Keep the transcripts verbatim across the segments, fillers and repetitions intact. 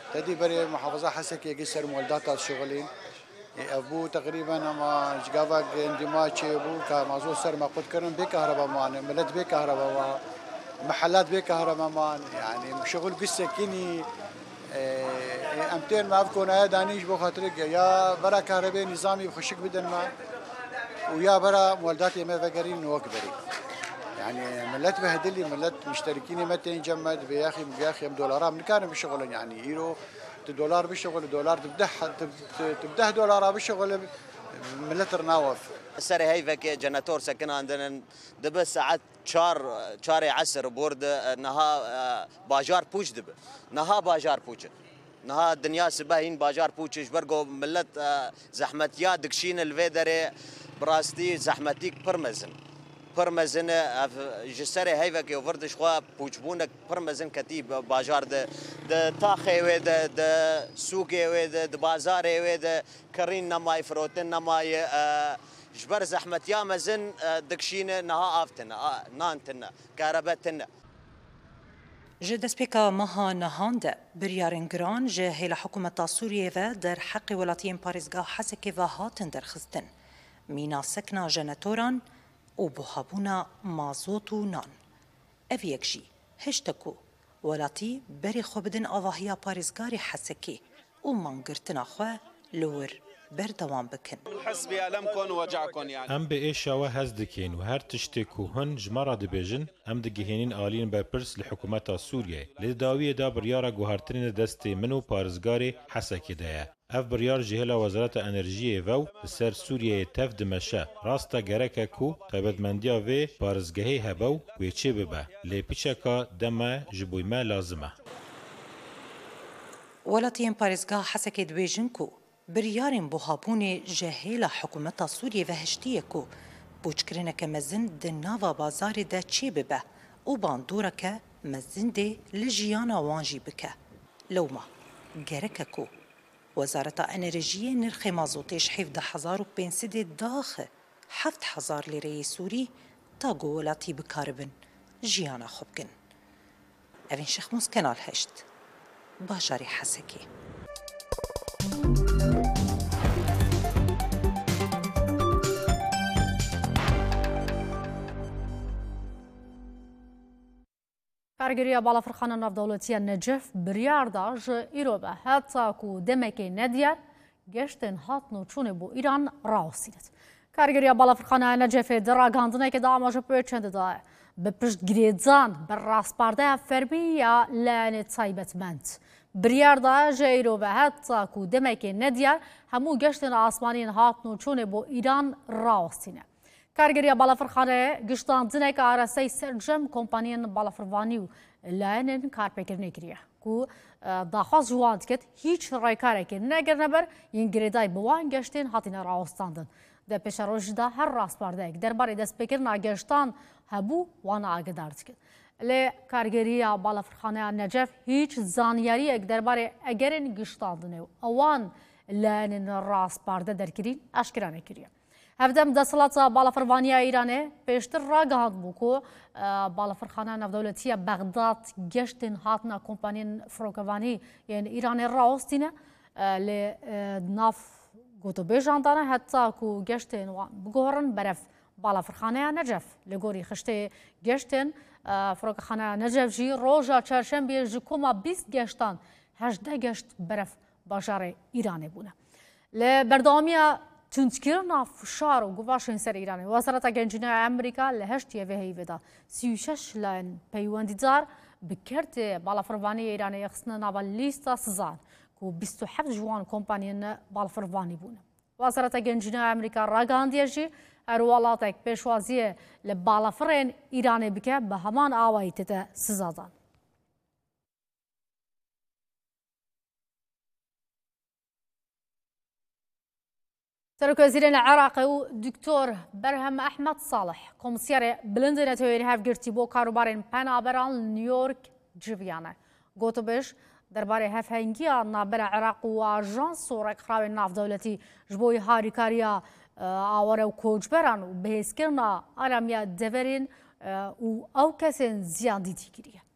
تدي بري محافظة حسكي يقصر مولدات الشغلين ابو تقريبا اما جافاك اندماجي ابو كمازو سر ما قد كرن بكهرباء مان ملت بكهرباء محلات بكهرباء مان يعني شغل قصه كيني امتين ما بكون هذا دانيش بو خاطرك يا برا كهرباء نظامي بخشك بدن ما ويا برا مولداتي ما فقرين وكبري يعني ملت بهدلي ملت مشتركين متى نجمد بياخي بياخي دولارات من كانوا بشغل يعني يرو دولار بالشغل دولار تبدح تبدح دولار بالشغل ملت رناوف سري هاي فك جناتور سكن عندنا دب ساعات شار شار عصر بورد نها باجار بوش دب نها باجار بوش نها الدنيا سباهين باجار بوش برجو ملت زحمتيا دكشين الفيدري براستي زحمتيك برمزن برمزن جسري هيفك يوفردش خوا بوجبونك برمزن كتيب باجار د د تاخي و د د سوقي و د بازاري و د كرين نماي فروتن نماي جبر زحمت يا مزن دكشين نها افتنا نانتنا كهربتنا جدسبيكا مها نهاند بريارن جران جهل حكومة سوريا و در حق ولاتين باريزگاه حسكي و هاتن در خستن مينا سكنا جناتوران و بوهابونا مازوت و نان اف یکجی هشتکو ولاتی بری خوبدن آواهیا پارێزگاری حسکی و مانگرتنا خو لور بردوام بکن حسبي ألمكن ووجعكن يعني ام به ایشاوه هز دکین و هر تشتی کو هن جمارا دبیجن ام دگهینین آلین بپرس لحکومت سوریه لداوی دا بریارا گوهرترین دست منو پارزگاری حسکی ده اف بریار جهلا وزارت انرژی و سر سوریه تف دمشه راستا گرکه کو قیبتمندیا و پارزگهی هبو و چه ببه لپیچکا دمه جبویمه لازمه ولاتین پارێزگا حسکی دبیجن کو بريارن بوهابون جهيل حكومة سوريا وهشتيكو بوچكرنك مزن دناوا بازار دا چي ببه و باندورك مزن دي لجيانا وانجي بك لوما گرككو وزارة انرژی نرخ مازوتش حفظ حزار و پنسد داخل حفت حزار ليري سوري تاقو ولاتي بكاربن جيانا خوبكن اوين شخموس كنال هشت باجاري حسكي کارگری بالا فرخانه نافدولتی نجف بریار داج ایروبه حتی کو دمکی ندیار گشتن هات نوچونه بو ایران راوسیند کارگری بالا فرخانه نجف دراگاندنه که داماج پرچند دا به پشت گریزان بر راست پارده فرمی یا لعنت تایبتمند بریار داج ایروبه حتی کو دمکی ندیار همو گشتن آسمانین هات نوچونه بو ایران راوسینه کارگری بالافرخانه گشتاندنه که آرسی سرجم کمپانیان بالافروانی و لاینن کارپیکرنه کریه کو داخواست جواند کت هیچ رایکاره که نگر نبر این گریدای بوان گشتین هاتین راوستاندن ده پیش روش ده هر راست پارده اک درباره دست پیکرنا گشتان هبو وانا آگدارد کت لی کارگری بالافرخانه نجف هیچ زانیاری اک درباره اگرین گشتاندنه و اوان لاینن راست پارده درکرین اشکرانه کریه هفدم دستلات بالافروانی ایرانه پیشتر را گهاند بوکو بالافرخانه نافدولتی بغداد گشتن هاتنا کمپانین فروکوانی یعنی ایران راوستینه ل ناف گوتو بیجاندانه حتی کو گشتن و بگورن برف بالافرخانه نجف لگوری خشته گشتن فروکخانه نجف جی روزا چهارشنبه جکوما بیست گشتان هجده گشت برف باجار ایرانه بونه ل بردامیا تونتکرنا فشار و گواشن سر ایران وزارت گنجینه امریکا لهشتی وهی ودا سی و شش لاین پیوندیدار بکرت بالافروانی ایران یخسن ناول لیستا سزان کو بیست و هفت جوان کمپانین بالافروانی بونه وزارت گنجینه امریکا راگاندیجی اروالاتک پیشوازی لبالافرین ایران بکه به همان آوایت سزادان سرك وزير العراق دكتور برهم أحمد صالح كومسيار بلندن توير هاف جرتي بو كاروبارين بانابران نيويورك جيفيانا قوتو بيش درباري هاف هنجيا نابرا عراق واجان صورك خراوي ناف دولتي جبوي هاري كاريا آوارا و كوجبران و بهسكرنا آراميا دفرين و أو كسين زيادتي كريه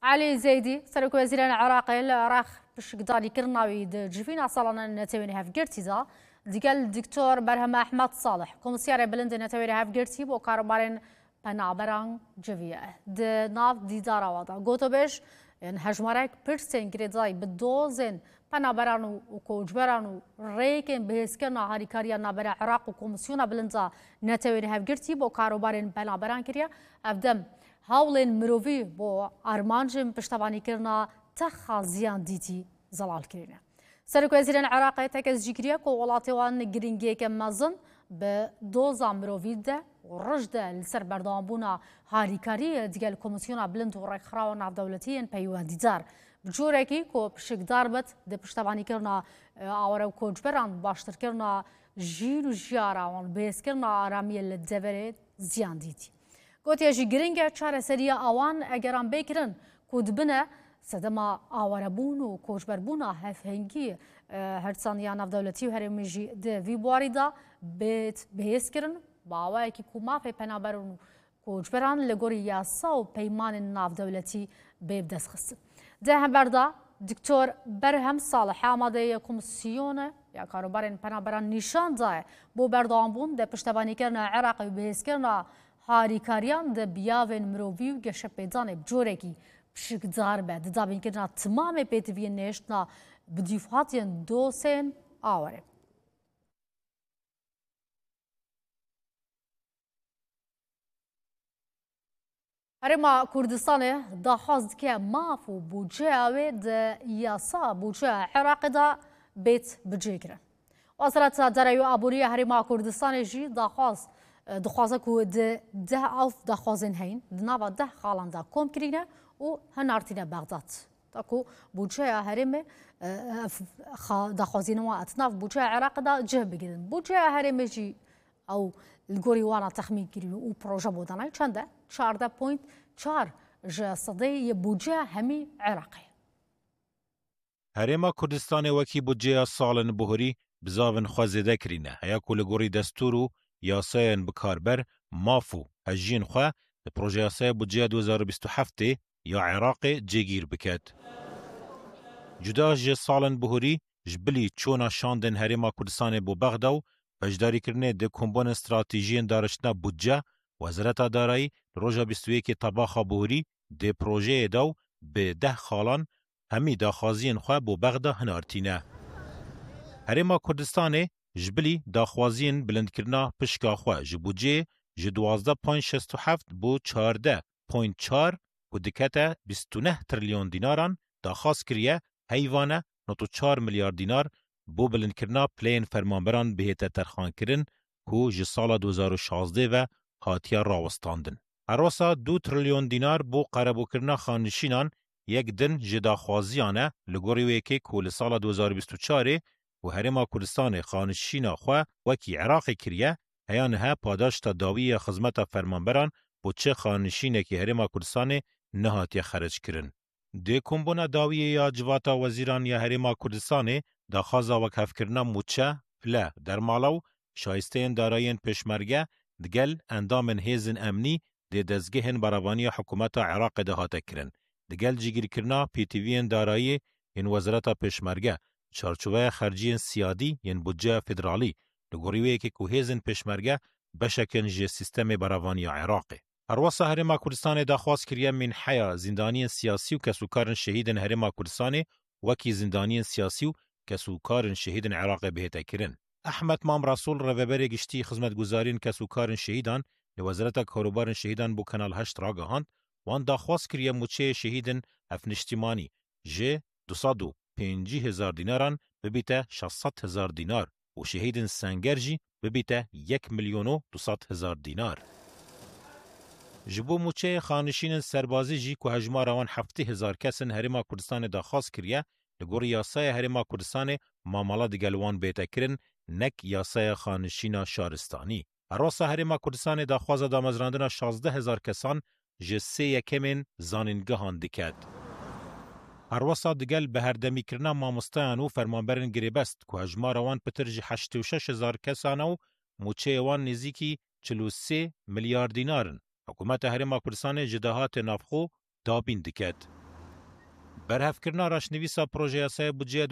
علي زيدي سرك وزير العراق العراق بشكداري كرناوي جفينا صالنا نتويني هاف جرتيزا ديقال الدكتور برهم أحمد صالح كومسيار بلند نتويني هاف جرتي بو كاربارين بنابران جوية د ناف دي دارا وادا قوتو بيش ان هجمارك برسين كريداي بدوزن بنابران وكوجبران ريكن بهسكنا هاري كاريا نابرا عراق وكومسيونا بلندا نتويني هاف جرتي بو كاربارين بنابران كريا أبدم هاولين مروفي بو أرمانجم بشتباني كرنا تخازيان ديتي زلال كرينا سرك وزير العراق تكز جيكريا كو ولاتوان جرينجي كمازن بدوزا مروفي ده ورجده لسر بردانبونا هاریکاری دیگل کمیسیون بلند و رخراو ناف دولتیین پیوندی دار بجورکی کو بشکدار بت ده پشتوانی کرنا آوره کوچبران باشتر کرنا جیل و جیاران بیس کرنا آرامی لدزوره زیان دیتی گوتی جی گرینگه چهار سریا آوان اگران بکرن کود بنه سدما آوره بون و کوچبر بونا هفهنگی هرسانیا ناف دولتی و هرمیجی ده ویبواری دا بیت بیس کرن باوای کی کوما په پنابرون کوچبران لګوري یاسا او پیمان ناف دولتي به دست خص ده همبردا دکتور برهم صالح آماده کمیسیون یا کاروبارن پنابران نشان دای بو بردانبون ده پشتوانی کردن عراق و بهس کردن هاریکاریان ده بیاون مرووی و گشه پیدان بجورکی بشکدار بد دابین کردن تمام پیتوی نشنا بدیفاتین دوسن آوره هرما كردستان داخوز که مافو بوجه اوید یاسا بوجه عراق دا بیت بجه کرن. وصلت دریو عبوری هرما کردستان جی داخوز دخوازه که ده ده اوف داخوزن هین دنوا ده خالان دا کم کرینه و هنارتینه بغداد. تاکو بوجه هرمه داخوزین و اتناف بوجه عراق دا جه بگیرن. بوجه هرمه جی او الگوری وانا تخمین کردن و پروژه بودنای چنده چهارده پوینت چهار ج صدی بودجه همی عراقی. هرما کردستان وکی بودجه سالن بهری بزاون خوازده کرینه. هیا کلگوری دستورو یاساین بکاربر مافو هجین خوا پروژه یاسای بودجه دو هزار و بیست و هفت یا عراق جگیر بکد. جدا ج سالن بهری جبلی چونا شاندن هرما کردستان بو بغداو بجداری کرنه ده کمبون استراتیجین دارشنا بودجه وزارت دارایی روژا بیست و یک طباخ بوری ده پروژه داو به ده خالان همی داخوازین خواه بو بغدا هنارتینه. هرما کردستان جبلی داخوازین بلند کرنا پشکا خواه جبوجه جدوازده پوینت شست و هفت بو چارده پوینت چار و دکته بیست و نه تریلیون دیناران داخواز کریه حیوانه نوتو چار میلیارد دینار بو بلند کرنا پلین فرمانبران بهت ترخان کرن کو ج سال دو هزار و شانزده و هاتیا راوستاندن. اروسا دو تریلیون دینار بو قربو کرنا خانشینان یک دن جدا خوازیانه لگوری ویکی کول سال دو هزار و بیست و چهار و هرما کردستان خانشینا خو وکی عراق کریه هیان ها پاداش تا داوی خدمت فرمانبران بو چه خانشینه که هرما کردستان نهاتی خرج کرن. ده کمبونا داوی یا جواتا وزیران یا هرما کردستان دا خازا وکف کرنا موچه لا در مالاو شایستین دارایین پشمرگه دگل اندامن هیزن امنی ده دزگهن برابانی حکومت عراق ده هاته کرن. دگل جگیر کرنا پی تی وین دارایی این وزارت پشمرگه چارچوبه خرجی سیادی ین بودجه فدرالی لگوریوه که که هیزن پشمرگه بشکن جه سیستم برابانی عراق. ارواسا هرما کردستان داخواست کریه من حیا زندانی سیاسی و کسوکارن شهیدن هرما کردستان وکی زندانی سیاسی و کسوکارن شهیدن عراق بهته کرن. احمد مام رسول روبر گشتی خدمت گزارین کسوکارن شهیدان لوزارت کاروبارن شهیدان بو کانال هشت راگهاند وان داخواست کریه موچه شهیدن افنشتیمانی جه دوصد و پنجاه هزار دیناران ببیته شصت هزار دینار و شهیدن سنگرجی ببیته یک میلیون و دوصد هزار دینار. جبو موچه خانشین سربازی جی که هجمار وان هفته هزار کسن هرما کردستان داخواست کریه لگور یاسای هرما کردستان مامالا دگلوان بیتا کرن نک یاسای خانشین شارستانی. اروسا هرما کردستان داخواست دامزراندن شازده هزار کسان جسه یکمین زانینگهان دکد. اروسا دگل به هر دمی کرنا مامستان و فرمانبرن گریبست که هجمار وان پترج هشت و شش هزار کسان و موچه وان نزیکی چلو سه میلیارد دینارن. حکومت هرما کردستان جداهات نافخو دابین دکد. برهفکردنا راشنویسا پروژه یاسای بودجه